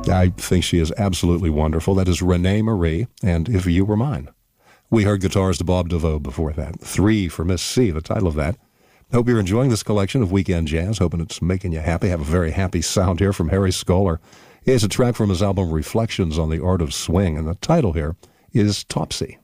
I think she is absolutely wonderful. That is Renee Marie, and If You Were Mine. We heard guitars to Bob DeVoe before that. 3 for Miss C, the title of that. Hope you're enjoying this collection of weekend jazz. Hoping it's making you happy. Have a very happy sound here from Harry Skoler. Here's a track from his album Reflections on the Art of Swing, and the title here is Topsy.